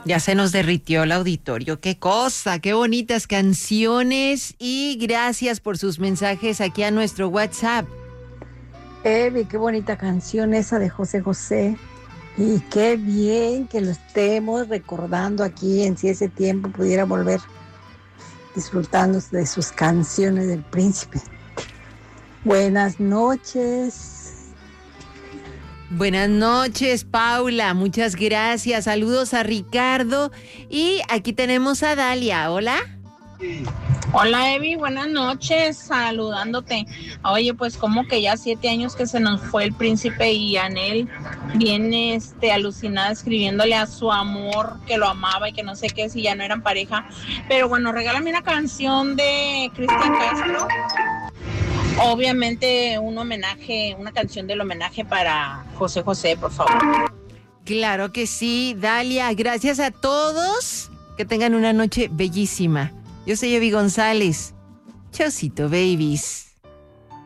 Ya se nos derritió el auditorio. Qué cosa, qué bonitas canciones y gracias por sus mensajes aquí a nuestro WhatsApp. Evi, qué bonita canción esa de José José. Y qué bien que lo estemos recordando aquí en si ese tiempo pudiera volver disfrutando de sus canciones del príncipe. Buenas noches. Buenas noches, Paula. Muchas gracias. Saludos a Ricardo. Y aquí tenemos a Dalia. Hola. Hola Evi, buenas noches, saludándote. Oye, pues como que ya 7 años que se nos fue el príncipe y Anel viene alucinada escribiéndole a su amor que lo amaba y que no sé qué, si ya no eran pareja. Pero bueno, regálame una canción de Cristian Castro. Obviamente un homenaje, una canción del homenaje para José José, por favor. Claro que sí, Dalia. Gracias a todos. Que tengan una noche bellísima. Yo soy Evi González. Chaucito, babies.